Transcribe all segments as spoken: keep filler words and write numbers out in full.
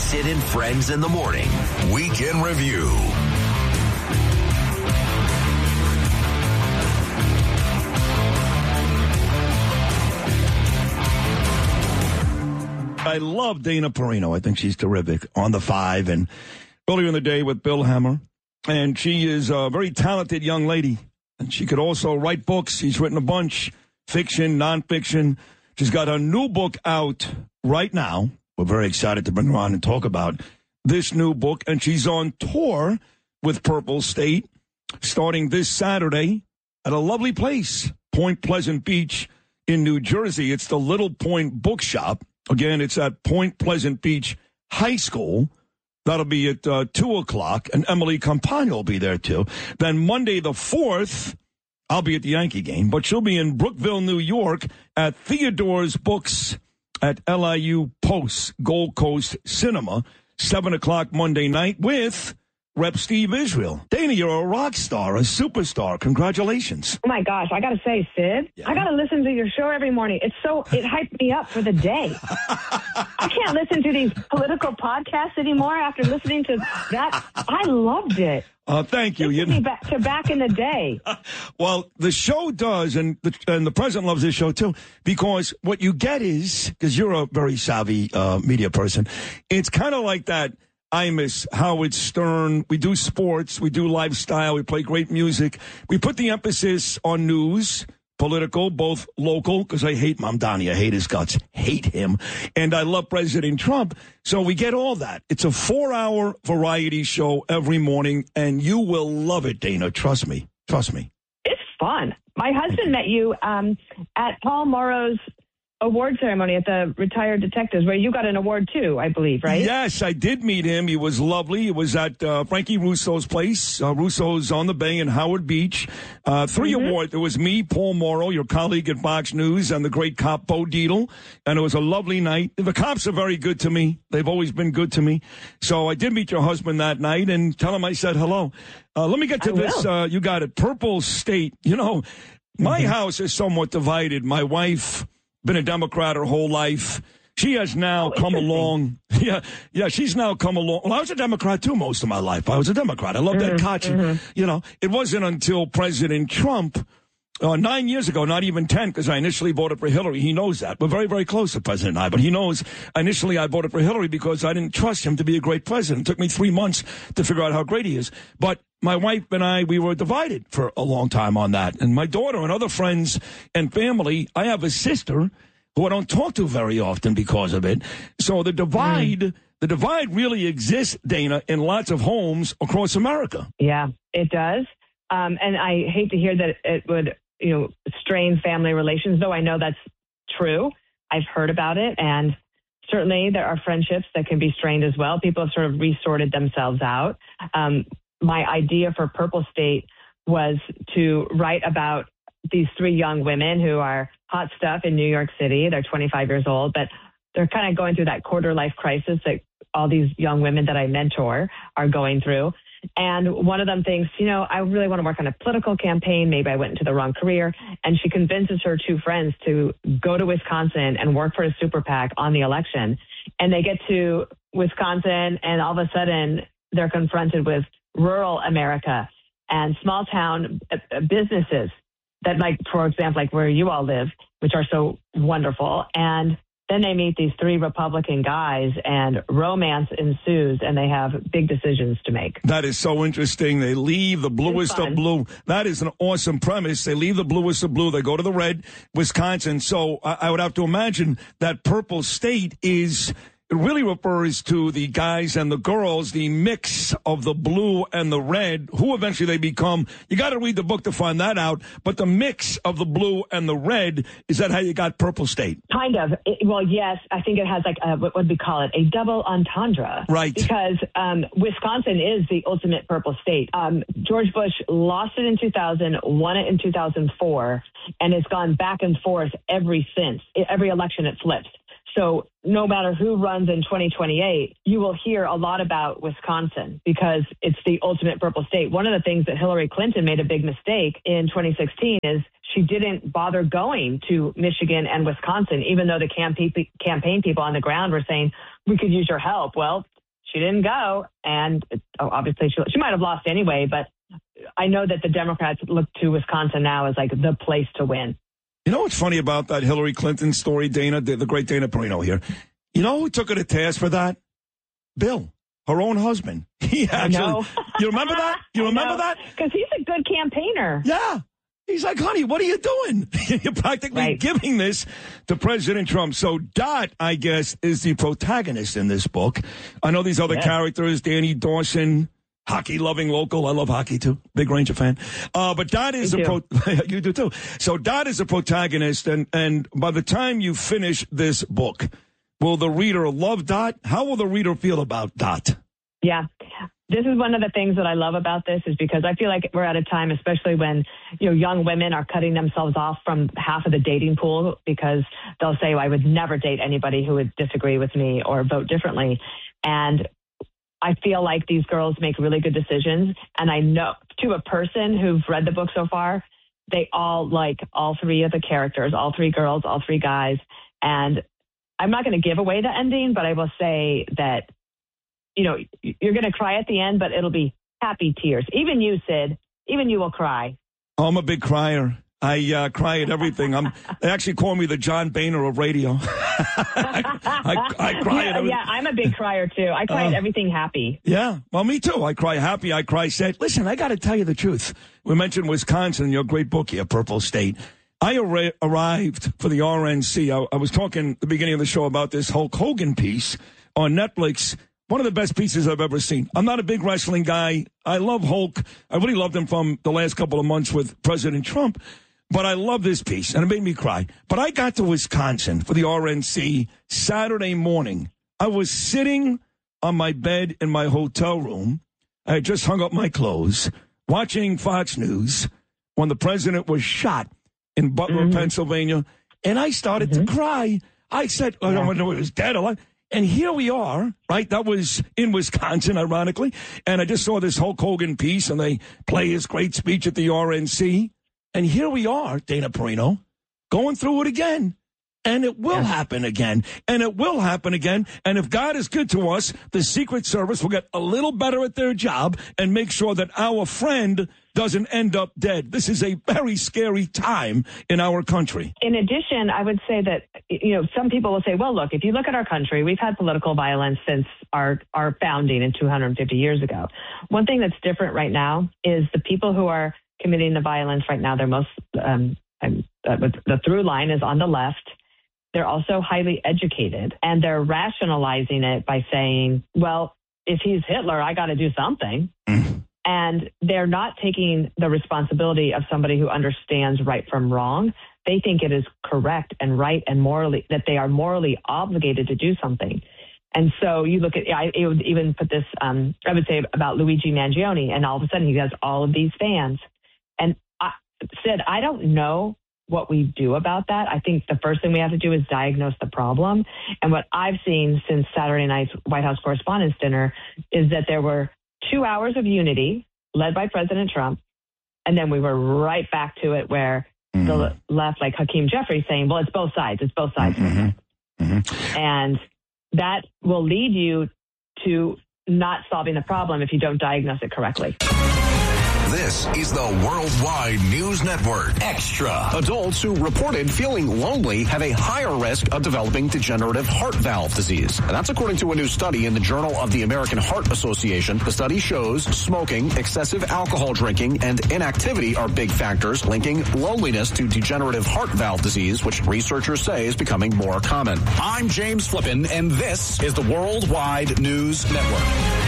Sid and Friends in the Morning. Weekend Review. I love Dana Perino. I think she's terrific on the five. And earlier in the day with Bill Hammer. And she is a very talented young lady. And she could also write books. She's written a bunch, fiction, nonfiction. She's got a new book out right now. We're very excited to bring her on and talk about this new book. And she's on tour with Purple State starting this Saturday at a lovely place, Point Pleasant Beach in New Jersey. It's the Little Point Bookshop. Again, it's at Point Pleasant Beach High School. That'll be at uh, two o'clock, and Emily Campagna will be there, too. Then Monday the fourth, I'll be at the Yankee game, but she'll be in Brookville, New York, at Theodore's Books at L I U Post, Gold Coast Cinema, seven o'clock Monday night with Rep Steve Israel. Dana, you're a rock star, a superstar. Congratulations. Oh, my gosh. I got to say, Sid, yeah. I got to listen to your show every morning. It's so, it hyped me up for the day. I can't listen to these political podcasts anymore after listening to that. I loved it. Uh, thank you. you back to back in the day. Well, the show does, and the, and the president loves this show, too, because what you get is, because you're a very savvy uh, media person, it's kind of like that. I miss Howard Stern. We do sports. We do lifestyle. We play great music. We put the emphasis on news, political, both local, because I hate Mamdani. I hate his guts. Hate him. And I love President Trump. So we get all that. It's a four-hour variety show every morning, and you will love it, Dana. Trust me. Trust me. It's fun. My husband met you um, at Paul Morrow's award ceremony at the Retired Detectives, where you got an award too, I believe, right? Yes, I did meet him. He was lovely. It was at uh, Frankie Russo's place. Uh, Russo's on the Bay in Howard Beach. Uh, three mm-hmm. awards. It was me, Paul Morrow, your colleague at Fox News, and the great cop Bo Dietl. And it was a lovely night. The cops are very good to me. They've always been good to me. So I did meet your husband that night and tell him I said hello. Uh, let me get to I this. Uh, you got it. Purple State. You know, my mm-hmm. house is somewhat divided. My wife been a Democrat her whole life. She has now oh, come along. Yeah, yeah, she's now come along. Well, I was a Democrat, too, most of my life. I was a Democrat. I loved mm-hmm, Ed Koch. Mm-hmm. You know, it wasn't until President Trump, uh, nine years ago, not even ten, because I initially voted for Hillary. He knows that. We're very, very close to President and I, but he knows initially I voted for Hillary because I didn't trust him to be a great president. It took me three months to figure out how great he is. But my wife and I, we were divided for a long time on that. And my daughter and other friends and family, I have a sister who I don't talk to very often because of it. So the divide, mm. the divide really exists, Dana, in lots of homes across America. Yeah, it does. Um, and I hate to hear that it would, you know, strain family relations, though I know that's true. I've heard about it. And certainly there are friendships that can be strained as well. People have sort of resorted themselves out. Um, my idea for Purple State was to write about these three young women who are hot stuff in New York City. They're twenty-five years old, but they're kind of going through that quarter life crisis that all these young women that I mentor are going through. And one of them thinks, you know, I really want to work on a political campaign. Maybe I went into the wrong career. And she convinces her two friends to go to Wisconsin and work for a super PAC on the election. And they get to Wisconsin, and all of a sudden they're confronted with rural America and small town businesses that, like, for example, like where you all live, which are so wonderful. And then they meet these three Republican guys, and romance ensues, and they have big decisions to make. That is so interesting. They leave the bluest of blue. That is an awesome premise. They leave the bluest of blue. They go to the red, Wisconsin. So I, I would have to imagine that Purple State is... It really refers to the guys and the girls, the mix of the blue and the red, who eventually they become. You got to read the book to find that out. But the mix of the blue and the red, is that how you got Purple State? Kind of. It, well, yes. I think it has like, a, what would we call it? A double entendre. Right. Because um, Wisconsin is the ultimate purple state. Um, George Bush lost it in two thousand, won it in two thousand four, and it's gone back and forth every since. Every election it flips. So no matter who runs in twenty twenty-eight, you will hear a lot about Wisconsin because it's the ultimate purple state. One of the things that Hillary Clinton made a big mistake in twenty sixteen is she didn't bother going to Michigan and Wisconsin, even though the campaign campaign people on the ground were saying, we could use your help. Well, she didn't go. And oh, obviously she, she might have lost anyway, but I know that the Democrats look to Wisconsin now as like the place to win. You know what's funny about that Hillary Clinton story, Dana, the, the great Dana Perino here? You know who took her to task for that? Bill, her own husband. He actually, you remember that? You remember that? Because he's a good campaigner. Yeah. He's like, honey, what are you doing? You're practically right. giving this to President Trump. So Dot, I guess, is the protagonist in this book. I know these other yeah. characters, Danny Dawson, hockey-loving local. I love hockey, too. Big Ranger fan. Uh, but Dot is a pro. You do, too. So Dot is a protagonist, and, and by the time you finish this book, will the reader love Dot? How will the reader feel about Dot? Yeah. This is one of the things that I love about this is because I feel like we're at a time, especially when, you know, young women are cutting themselves off from half of the dating pool because they'll say, well, I would never date anybody who would disagree with me or vote differently. And I feel like these girls make really good decisions. And I know to a person who've read the book so far, they all like all three of the characters, all three girls, all three guys. And I'm not going to give away the ending, but I will say that, you know, you're going to cry at the end, but it'll be happy tears. Even you, Sid, even you will cry. Oh, I'm a big crier. I uh, cry at everything. I'm. They actually call me the John Boehner of radio. I, I, I cry yeah, at everything. Yeah, I'm a big crier, too. I cry uh, at everything happy. Yeah, well, me too. I cry happy. I cry sad. Listen, I got to tell you the truth. We mentioned Wisconsin, your great book here, Purple State. I ar- arrived for the R N C. I, I was talking at the beginning of the show about this Hulk Hogan piece on Netflix. One of the best pieces I've ever seen. I'm not a big wrestling guy. I love Hulk. I really loved him from the last couple of months with President Trump. But I love this piece, and it made me cry. But I got to Wisconsin for the R N C Saturday morning. I was sitting on my bed in my hotel room. I had just hung up my clothes, watching Fox News when the president was shot in Butler, mm-hmm. Pennsylvania. And I started mm-hmm. to cry. I said, I don't know if he was dead or alive. And here we are, right? That was in Wisconsin, ironically. And I just saw this Hulk Hogan piece, and they play his great speech at the R N C. And here we are, Dana Perino, going through it again. And it will happen again. And it will happen again. And if God is good to us, the Secret Service will get a little better at their job and make sure that our friend doesn't end up dead. This is a very scary time in our country. In addition, I would say that, you know, some people will say, well, look, if you look at our country, we've had political violence since our, our founding in two hundred fifty years ago. One thing that's different right now is the people who are committing the violence right now, they're most, um, uh, the through line is on the left. They're also highly educated, and they're rationalizing it by saying, well, if he's Hitler, I got to do something. Mm. And they're not taking the responsibility of somebody who understands right from wrong. They think it is correct and right and morally, that they are morally obligated to do something. And so you look at, I would even put this, um, I would say about Luigi Mangione, and all of a sudden he has all of these fans. And I said, I don't know what we do about that. I think the first thing we have to do is diagnose the problem. And what I've seen since Saturday night's White House Correspondents' Dinner is that there were two hours of unity led by President Trump. And then we were right back to it where mm-hmm. the left, like Hakeem Jeffries, saying, well, it's both sides. It's both sides. Mm-hmm. Mm-hmm. And that will lead you to not solving the problem if you don't diagnose it correctly. This is the Worldwide News Network Extra. Adults who reported feeling lonely have a higher risk of developing degenerative heart valve disease. And that's according to a new study in the Journal of the American Heart Association. The study shows smoking, excessive alcohol drinking, and inactivity are big factors linking loneliness to degenerative heart valve disease, which researchers say is becoming more common. I'm James Flippin, and this is the Worldwide News Network.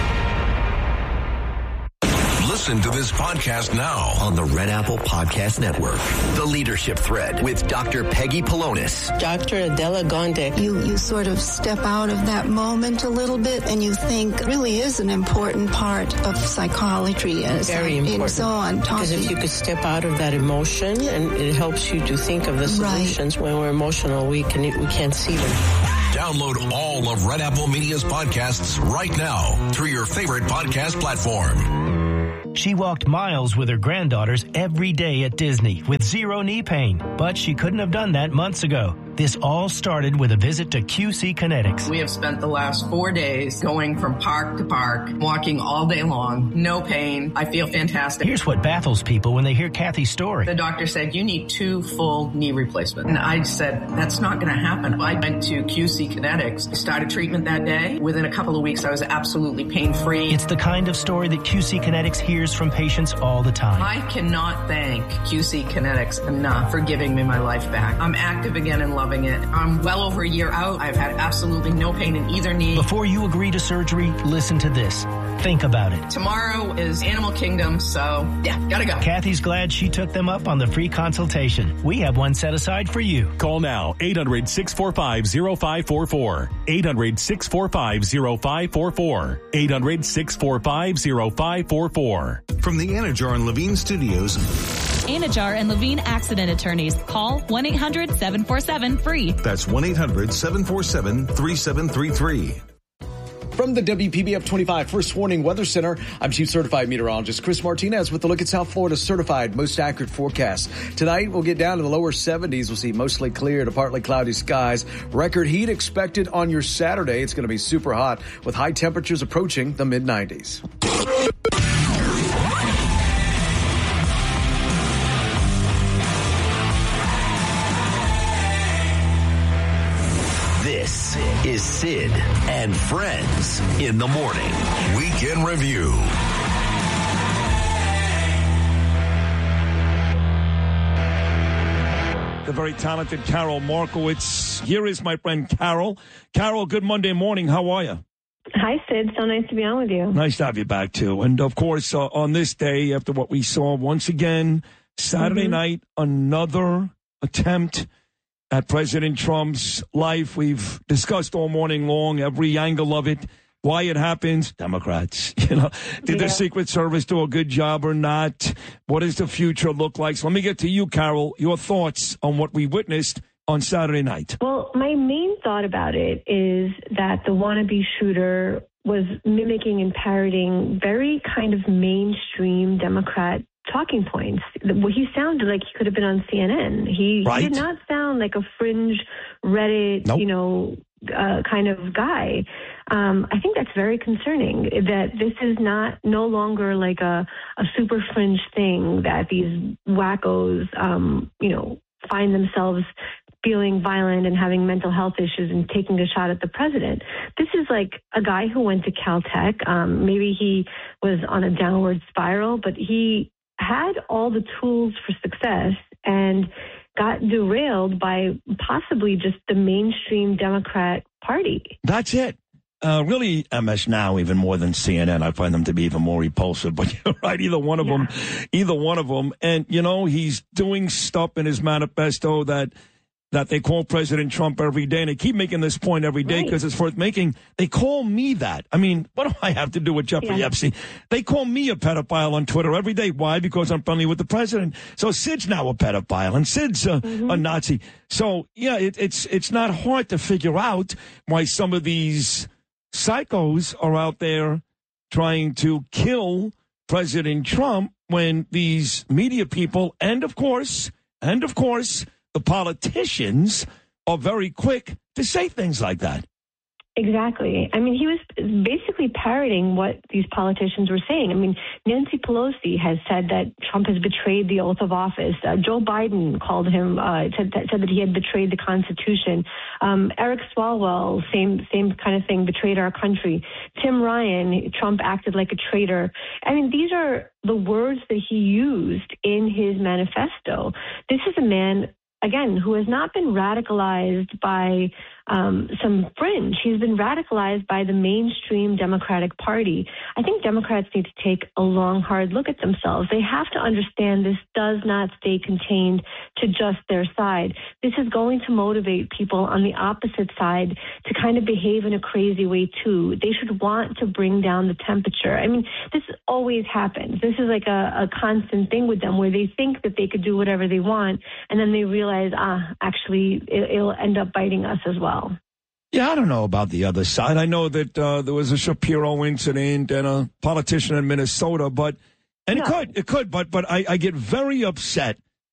Listen to this podcast now on the Red Apple Podcast Network. The Leadership Thread with Doctor Peggy Polonis. Doctor Adela Gondek. You, you sort of step out of that moment a little bit, and you think it really is an important part of psychology. And Very important. And so on. Because if you could step out of that emotion, and it helps you to think of the solutions. Right. When we're emotional, we, can, we can't see them. Download all of Red Apple Media's podcasts right now through your favorite podcast platform. She walked miles with her granddaughters every day at Disney with zero knee pain, but she couldn't have done that months ago. This all started with a visit to Q C Kinetics. We have spent the last four days going from park to park, walking all day long, no pain. I feel fantastic. Here's what baffles people when they hear Kathy's story. The doctor said, you need two full knee replacements. And I said, that's not going to happen. I went to Q C Kinetics. I started treatment that day. Within a couple of weeks, I was absolutely pain-free. It's the kind of story that Q C Kinetics hears from patients all the time. I cannot thank Q C Kinetics enough for giving me my life back. I'm active again and loving it. I'm well over a year out. I've had absolutely no pain in either knee. Before you agree to surgery, listen to this. Think about it. Tomorrow is Animal Kingdom, so yeah, gotta go. Kathy's glad she took them up on the free consultation. We have one set aside for you. Call now, eight hundred, six four five, zero five four four. eight hundred, six four five, zero five four four. eight hundred, six four five, zero five four four. From the Anajar and Levine Studios. Anajar and Levine Accident Attorneys. Call one eight hundred, seven four seven, free. That's one eight hundred, seven four seven, three seven three three. From the W P B F twenty-five First Warning Weather Center, I'm Chief Certified Meteorologist Chris Martinez with a look at South Florida's certified most accurate forecast. Tonight, we'll get down to the lower seventies. We'll see mostly clear to partly cloudy skies. Record heat expected on your Saturday. It's going to be super hot with high temperatures approaching the mid nineties. This is Sid and Friends in the Morning. Weekend Review. The very talented Carol Markowitz. Here is my friend Carol. Carol, good Monday morning. How are you? Hi, Sid. So nice to be on with you. Nice to have you back, too. And, of course, uh, on this day, after what we saw once again, Saturday mm-hmm. night, another attempt at President Trump's life. We've discussed all morning long, every angle of it, why it happens. Democrats, you know, did yeah. the Secret Service do a good job or not? What does the future look like? So let me get to you, Carol, your thoughts on what we witnessed on Saturday night. Well, my main thought about it is that the wannabe shooter was mimicking and parroting very kind of mainstream Democrat talking points. He sounded like he could have been on C N N. He, right. he did not sound like a fringe Reddit, nope. you know, uh, kind of guy. Um, I think that's very concerning that this is not no longer like a, a super fringe thing that these wackos, um, you know, find themselves feeling violent and having mental health issues and taking a shot at the president. This is like a guy who went to Caltech. Um, maybe he was on a downward spiral, but he had all the tools for success and got derailed by possibly just the mainstream Democrat Party. That's it. Uh, really, M S Now, even more than C N N, I find them to be even more repulsive. But you're right, either one of yeah. them, either one of them. And, you know, he's doing stuff in his manifesto that that they call President Trump every day. And they keep making this point every day because right. it's worth making. They call me that. I mean, what do I have to do with Jeffrey yeah. Epstein? They call me a pedophile on Twitter every day. Why? Because I'm friendly with the president. So Sid's now a pedophile and Sid's a, mm-hmm. a Nazi. So, yeah, it, it's it's not hard to figure out why some of these psychos are out there trying to kill President Trump when these media people and, of course, and, of course, the politicians are very quick to say things like that. Exactly. I mean, he was basically parroting what these politicians were saying. I mean, Nancy Pelosi has said that Trump has betrayed the oath of office. Uh, Joe Biden called him, uh, said, that, said that he had betrayed the Constitution. Um, Eric Swalwell, same same kind of thing, betrayed our country. Tim Ryan, Trump acted like a traitor. I mean, these are the words that he used in his manifesto. This is a man, again, who has not been radicalized by um, some fringe. He's been radicalized by the mainstream Democratic Party. I think Democrats need to take a long, hard look at themselves. They have to understand this does not stay contained to just their side. This is going to motivate people on the opposite side to kind of behave in a crazy way, too. They should want to bring down the temperature. I mean, this always happens. This is like a, a constant thing with them where they think that they could do whatever they want, and then they realize, ah, actually, it, it'll end up biting us as well. Yeah, I don't know about the other side. I know that uh, there was a Shapiro incident and a politician in Minnesota, but and yeah. it could, it could, but but I, I get very upset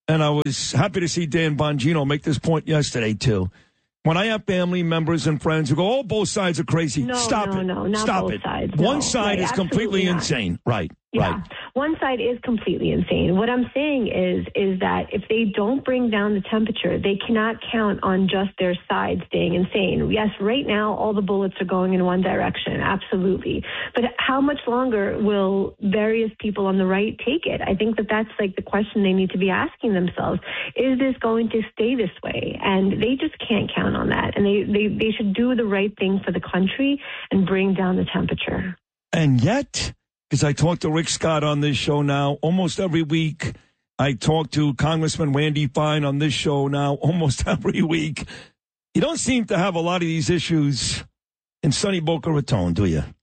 and I was happy to see Dan Bongino make this point yesterday, too. When I have family members and friends who go, oh, both sides are crazy. No, Stop no, it. no, not Stop both it. sides. One No. side Right, is completely absolutely not. insane. Right, Yeah, right. one side is completely insane. What I'm saying is, is that if they don't bring down the temperature, they cannot count on just their side staying insane. Yes, right now all the bullets are going in one direction, absolutely. But how much longer will various people on the right take it? I think that that's like the question they need to be asking themselves. Is this going to stay this way? And they just can't count on that. And they, they, they should do the right thing for the country and bring down the temperature. And yet, because I talk to Rick Scott on this show now almost every week. I talk to Congressman Randy Fine on this show now almost every week. You don't seem to have a lot of these issues in sunny Boca Raton, do you?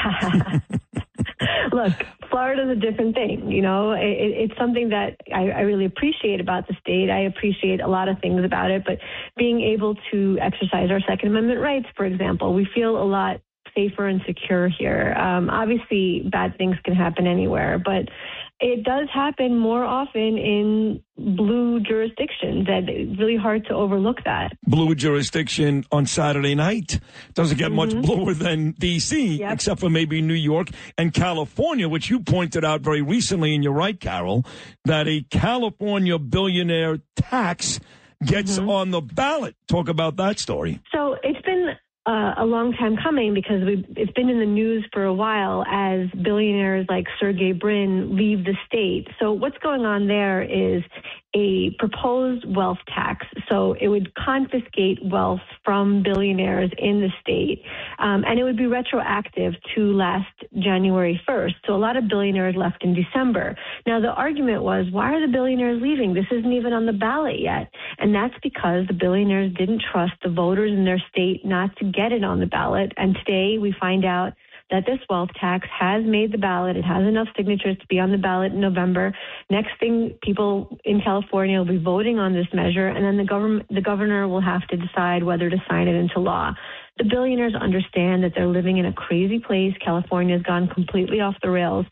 Look, Florida's a different thing. You know, it, it's something that I, I really appreciate about the state. I appreciate a lot of things about it, but being able to exercise our Second Amendment rights, for example, we feel a lot safer and secure here. Um, obviously, bad things can happen anywhere, but it does happen more often in blue jurisdictions, and it's really hard to overlook that. Blue jurisdiction on Saturday night doesn't get Mm-hmm. much bluer than D C, Yep. except for maybe New York and California, which you pointed out very recently, and you're right, Carol, that a California billionaire tax gets Mm-hmm. on the ballot. Talk about that story. So it's been uh, a long time coming because we've, it's been in the news for a while as billionaires like Sergey Brin leave the state. So what's going on there is a proposed wealth tax. So it would confiscate wealth from billionaires in the state, um, and it would be retroactive to last January first. So a lot of billionaires left in December. Now, the argument was, why are the billionaires leaving? This isn't even on the ballot yet. And that's because the billionaires didn't trust the voters in their state not to get it on the ballot. And today we find out that this wealth tax has made the ballot. It has enough signatures to be on the ballot in November. Next thing, people in California will be voting on this measure, and then the government, the governor will have to decide whether to sign it into law. The billionaires understand that they're living in a crazy place. California has gone completely off the rails.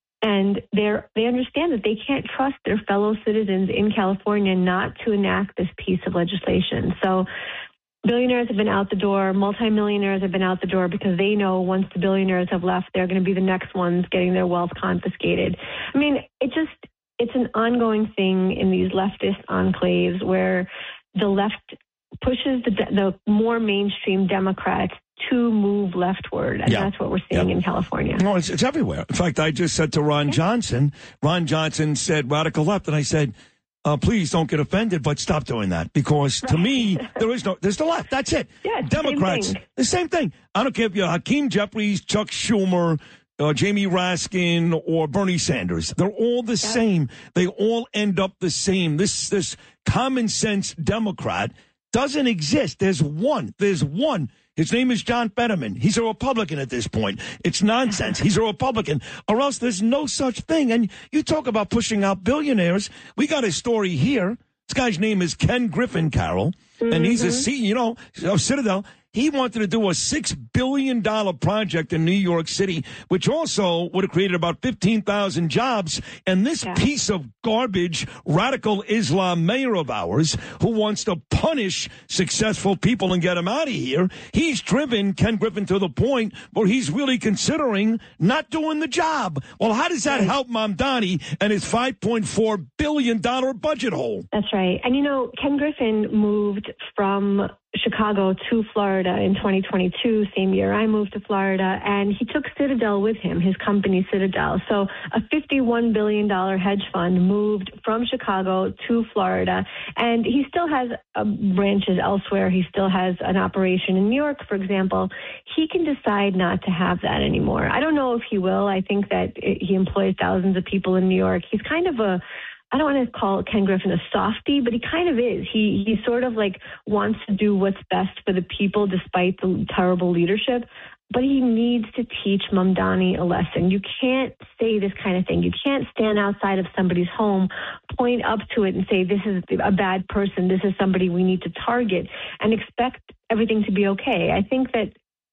And they're, they understand that they can't trust their fellow citizens in California not to enact this piece of legislation. So billionaires have been out the door. Multimillionaires have been out the door because they know once the billionaires have left, they're going to be the next ones getting their wealth confiscated. I mean, it just, it's an ongoing thing in these leftist enclaves where the left pushes the, the more mainstream Democrats to move leftward. And Yeah. that's what we're seeing Yeah. in California. No, it's, it's everywhere. In fact, I just said to Ron Johnson, Ron Johnson said radical left, and I said, Uh, please don't get offended, but stop doing that because to me, there is no, there's the left. That's it. Yeah, Democrats, same thing. the same thing. I don't care if you're Hakeem Jeffries, Chuck Schumer, uh, Jamie Raskin, or Bernie Sanders. They're all the Yeah. same. They all end up the same. This, this common sense Democrat doesn't exist. There's one. There's one. His name is John Fetterman. He's a Republican at this point. It's nonsense. He's a Republican, or else there's no such thing. And you talk about pushing out billionaires. We got a story here. This guy's name is Ken Griffin, Carol, mm-hmm. and he's a C, you know, of Citadel. He wanted to do a six billion dollars project in New York City, which also would have created about fifteen thousand jobs. And this Yeah. piece of garbage, radical Islam mayor of ours, who wants to punish successful people and get them out of here, he's driven Ken Griffin to the point where he's really considering not doing the job. Well, how does that Right. help Mamdani and his five point four billion dollars budget hole? That's right. And, you know, Ken Griffin moved from Chicago to Florida in twenty twenty-two, same year I moved to Florida, and he took Citadel with him, his company Citadel. So a fifty-one billion dollars hedge fund moved from Chicago to Florida, and he still has uh, branches elsewhere. He still has an operation in New York, for example. He can decide not to have that anymore. I don't know if he will. I think that it, he employs thousands of people in New York. He's kind of a I don't want to call Ken Griffin a softie, but he kind of is. He he sort of like wants to do what's best for the people despite the terrible leadership. But he needs to teach Mamdani a lesson. You can't say this kind of thing. You can't stand outside of somebody's home, point up to it and say, this is a bad person. This is somebody we need to target and expect everything to be okay. I think that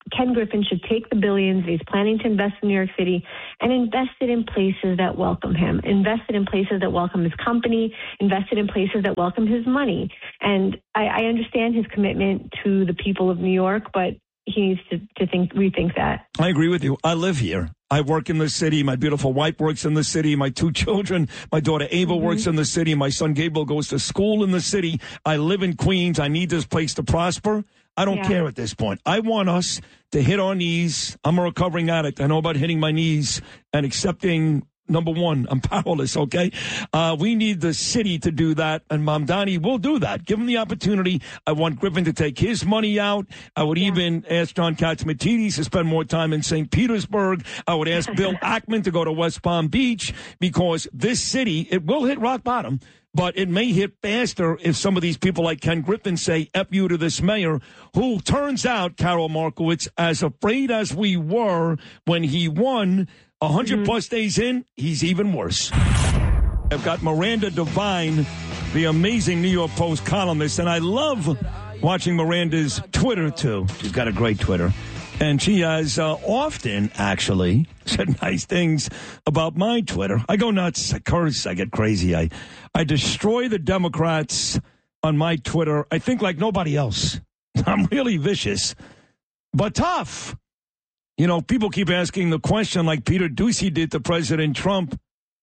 Ken Griffin should take the billions he's planning to invest in New York City and invest it in places that welcome him, invest it in places that welcome his company, invest it in places that welcome his money. And I, I understand his commitment to the people of New York, but he needs to, to think, rethink that. I agree with you. I live here. I work in the city. My beautiful wife works in the city. My two children, my daughter Ava mm-hmm. works in the city. My son Gabriel goes to school in the city. I live in Queens. I need this place to prosper. I don't yeah. care at this point. I want us to hit our knees. I'm a recovering addict. I know about hitting my knees and accepting, number one, I'm powerless, okay? Uh, we need the city to do that, and Mamdani will do that. Give him the opportunity. I want Griffin to take his money out. I would yeah. even ask John Catsimatidis to spend more time in Saint Petersburg. I would ask Bill Ackman to go to West Palm Beach, because this city, it will hit rock bottom. But it may hit faster if some of these people like Ken Griffin say F you to this mayor, who turns out, Carol Markowitz, as afraid as we were when he won, one hundred mm-hmm. plus days in, he's even worse. I've got Miranda Devine, the amazing New York Post columnist, and I love watching Miranda's Twitter, too. She's got a great Twitter. And she has uh, often, actually, said nice things about my Twitter. I go nuts. I curse. I get crazy. I, I destroy the Democrats on my Twitter, I think, like nobody else. I'm really vicious, but tough. You know, people keep asking the question, like Peter Doocy did to President Trump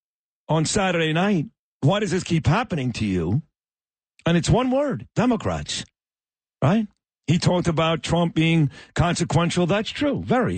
on Saturday night. Why does this keep happening to you? And it's one word, Democrats, right? He talked about Trump being consequential. That's true. Very.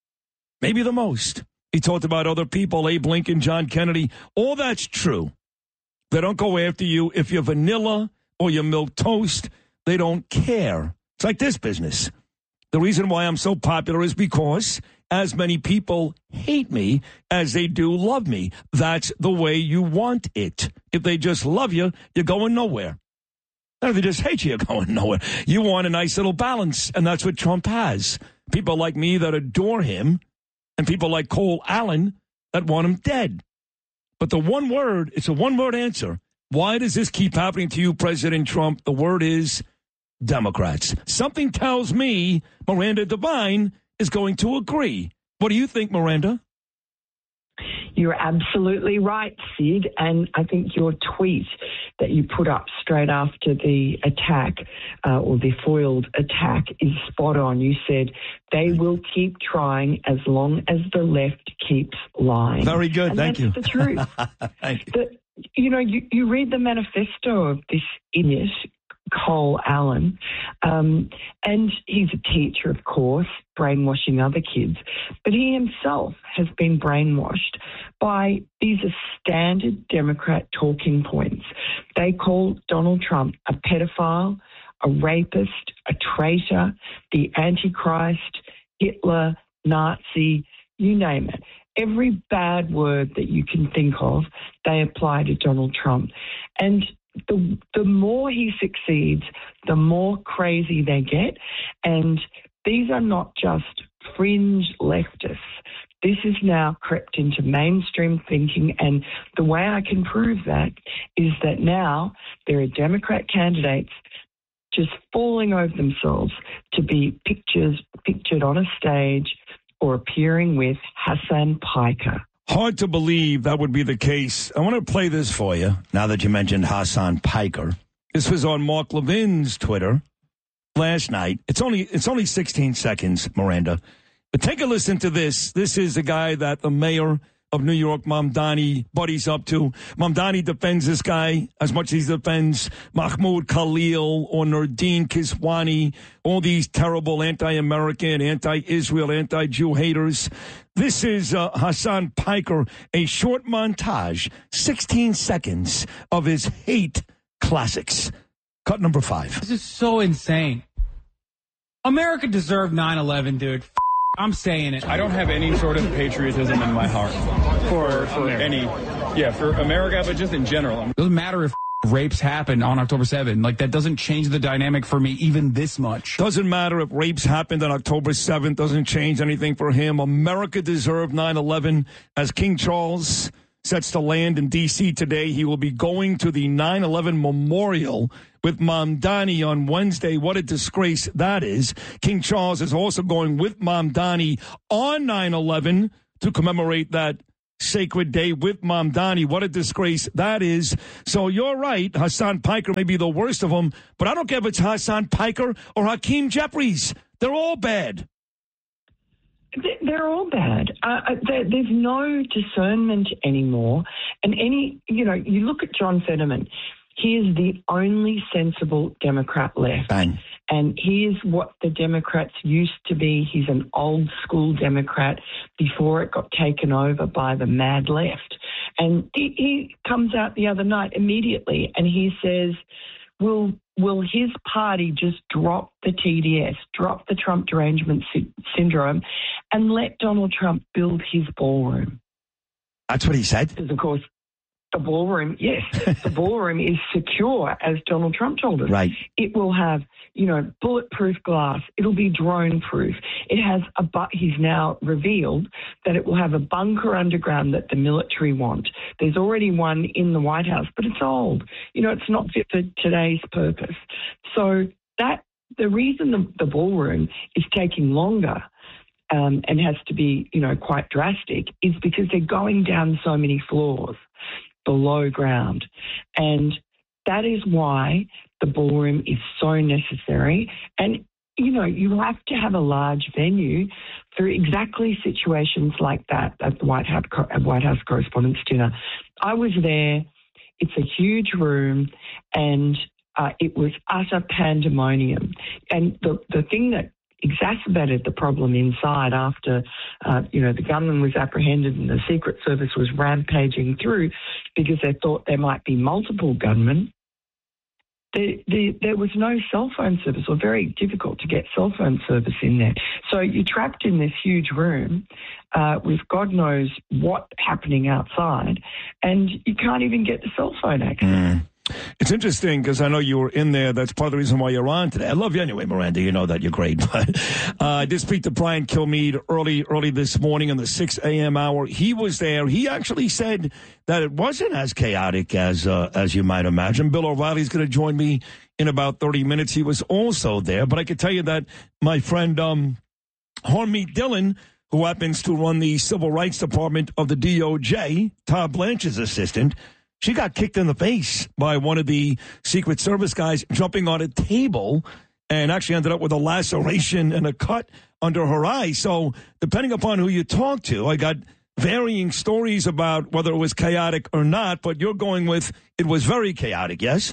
Maybe the most. He talked about other people, Abe Lincoln, John Kennedy. All that's true. They don't go after you if you're vanilla or you're milk toast. They don't care. It's like this business. The reason why I'm so popular is because as many people hate me as they do love me. That's the way you want it. If they just love you, you're going nowhere. And if they just hate you, you're going nowhere. You want a nice little balance, and that's what Trump has. People like me that adore him, and people like Cole Allen that want him dead. But the one word, it's a one-word answer. Why does this keep happening to you, President Trump? The word is Democrats. Something tells me Miranda Devine is going to agree. What do you think, Miranda? You're absolutely right, Sid. And I think your tweet that you put up straight after the attack uh, or the foiled attack is spot on. You said they will keep trying as long as the left keeps lying. Very good. And Thank that's you. the truth. Thank you. The, you know, you, you read the manifesto of this idiot, Cole Allen, um, and he's a teacher, of course, brainwashing other kids, but he himself has been brainwashed by these are standard Democrat talking points. They call Donald Trump a pedophile, a rapist, a traitor, the Antichrist, Hitler, Nazi, you name it. Every bad word that you can think of, they apply to Donald Trump. And The, the more he succeeds, the more crazy they get. And these are not just fringe leftists. This is now crept into mainstream thinking. And the way I can prove that is that now there are Democrat candidates just falling over themselves to be pictures, pictured on a stage or appearing with Hassan Piker. Hard to believe that would be the case. I want to play this for you, now that you mentioned Hassan Piker. This was on Mark Levin's Twitter last night. It's only it's only sixteen seconds, Miranda. But take a listen to this. This is the guy that the mayor of New York, Mamdani, buddies up to. Mamdani defends this guy as much as he defends Mahmoud Khalil or Nordine Kiswani, all these terrible anti-American, anti-Israel, anti-Jew haters. This is uh, Hassan Piker, a short montage, sixteen seconds of his hate classics. Cut number five. This is so insane. America deserved nine eleven, dude. F- I'm saying it. I don't have any sort of patriotism in my heart for for any, yeah, for America, but just in general. It doesn't matter if rapes happened on October seventh. Like, that doesn't change the dynamic for me even this much. Doesn't matter if rapes happened on October seventh. Doesn't change anything for him. America deserved nine eleven. As King Charles sets to land in D C today. He will be going to the nine eleven memorial with Mamdani on Wednesday. What a disgrace that is. King Charles is also going with Mamdani on nine eleven to commemorate that sacred day with Mamdani. What a disgrace that is. So you're right. Hassan Piker may be the worst of them, but I don't care if it's Hassan Piker or Hakeem Jeffries. They're all bad. They're all bad. Uh, there's no discernment anymore. And any, you know, you look at John Fetterman. He is the only sensible Democrat left. Bang. And he is what the Democrats used to be. He's an old school Democrat before it got taken over by the mad left. And he, he comes out the other night immediately and he says, will will his party just drop the T D S, drop the Trump derangement sy- syndrome, and let Donald Trump build his ballroom? That's what he said? Because, of course, the ballroom, yes, the ballroom is secure, as Donald Trump told us. Right. It will have, you know, bulletproof glass. It'll be drone-proof. It has a, but he's now revealed that it will have a bunker underground that the military want. There's already one in the White House, but it's old. You know, it's not fit for today's purpose. So that the reason the, the ballroom is taking longer um, and has to be, you know, quite drastic is because they're going down so many floors below ground. And that is why the ballroom is so necessary. And, you know, you have to have a large venue for exactly situations like that at the White House, White House Correspondents' Dinner. I was there. It's a huge room, and uh, it was utter pandemonium. And the, the thing that exacerbated the problem inside after, uh, you know, the gunman was apprehended and the Secret Service was rampaging through because they thought there might be multiple gunmen. The, the, there was no cell phone service, or very difficult to get cell phone service in there. So you're trapped in this huge room uh, with God knows what happening outside, and you can't even get the cell phone access. Mm. It's interesting because I know you were in there. That's part of the reason why you're on today. I love you anyway, Miranda. You know that. You're great. But uh, I did speak to Brian Kilmeade early, early this morning in the six a.m. hour. He was there. He actually said that it wasn't as chaotic as uh, as you might imagine. Bill O'Reilly's going to join me in about thirty minutes. He was also there. But I could tell you that my friend um, Harmeet Dillon, who happens to run the Civil Rights Department of the D O J, Todd Blanche's assistant, she got kicked in the face by one of the Secret Service guys jumping on a table and actually ended up with a laceration and a cut under her eye. So depending upon who you talk to, I got varying stories about whether it was chaotic or not, but you're going with it was very chaotic, yes?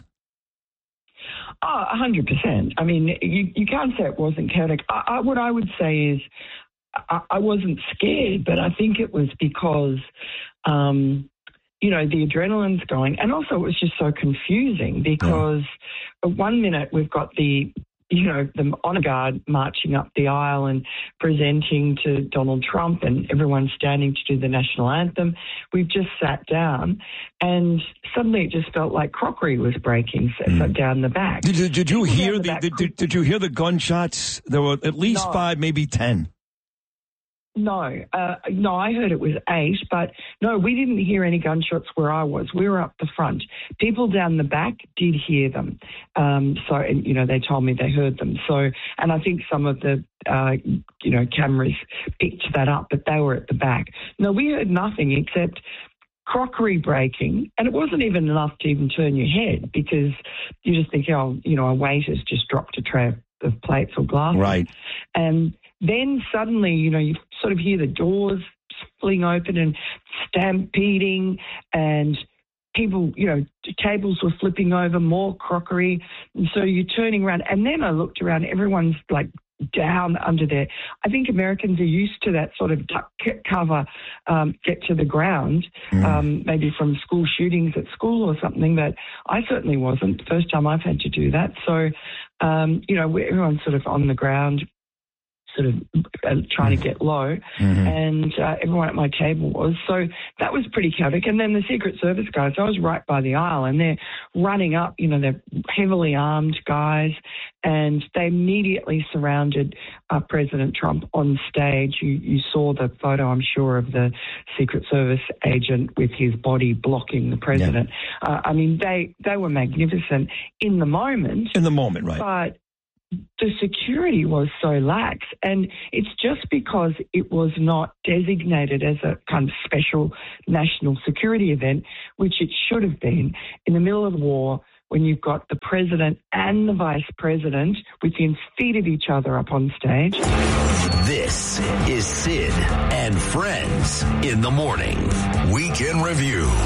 Oh, one hundred percent. I mean, you, you can't say it wasn't chaotic. I, I, what I would say is I, I wasn't scared, but I think it was because... Um, you know, the adrenaline's going. And also it was just so confusing because yeah. one minute we've got the, you know, the honor guard marching up the aisle and presenting to Donald Trump and everyone standing to do the national anthem. We've just sat down and suddenly it just felt like crockery was breaking so mm. down the back. Did, did you hear the, the did, did you hear the gunshots? There were at least no. five, maybe ten. No, uh, no, I heard it was eight, but no, we didn't hear any gunshots where I was. We were up the front. People down the back did hear them. Um, so, and, you know, they told me they heard them. So, and I think some of the, uh, you know, cameras picked that up, but they were at the back. No, we heard nothing except crockery breaking, and it wasn't even enough to even turn your head because you just think, oh, you know, a waiter's just dropped a tray of plates or glasses. Right. And then suddenly, you know, you sort of hear the doors fling open and stampeding and people, you know, tables were flipping over, more crockery. And so you're turning around. And then I looked around, everyone's like down under there. I think Americans are used to that sort of duck cover, um, get to the ground, mm. um, maybe from school shootings at school or something, but I certainly wasn't. The first time I've had to do that. So, um, you know, everyone's sort of on the ground. sort of uh, trying to get low, mm-hmm. and uh, everyone at my table was. So that was pretty chaotic. And then the Secret Service guys, I was right by the aisle, and they're running up, you know, they're heavily armed guys, and they immediately surrounded uh, President Trump on stage. You, you saw the photo, I'm sure, of the Secret Service agent with his body blocking the president. Yeah. Uh, I mean, they, they were magnificent in the moment. In the moment, right. But the security was so lax, and it's just because it was not designated as a kind of special national security event, which it should have been, in the middle of the war, when you've got the president and the vice president within feet of each other up on stage. This is Sid and Friends in the Morning. Weekend Review.